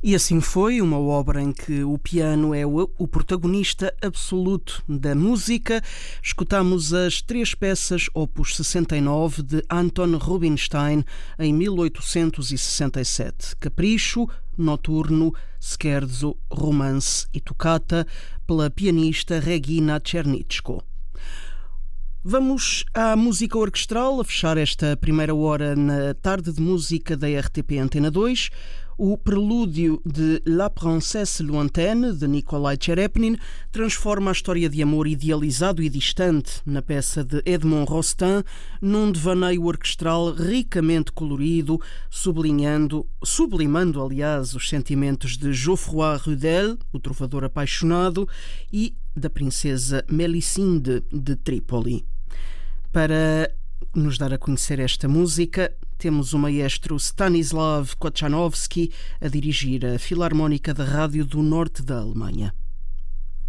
E assim foi, uma obra em que o piano é o protagonista absoluto da música. Escutamos as 3 peças Opus 69 de Anton Rubinstein em 1867. Capricho, Noturno, Scherzo, Romance e Toccata, pela pianista Regina Czernitschko. Vamos à música orquestral, a fechar esta primeira hora na tarde de música da RTP Antena 2. O prelúdio de La Princesse Lointaine, de Nikolai Cherepnin, transforma a história de amor idealizado e distante na peça de Edmond Rostand num devaneio orquestral ricamente colorido, sublimando, aliás, os sentimentos de Geoffroy Rudel, o trovador apaixonado, e da princesa Melisinde de Trípoli. Para nos dar a conhecer esta música, temos o maestro Stanislav Kochanowski a dirigir a Filarmónica da Rádio do Norte da Alemanha.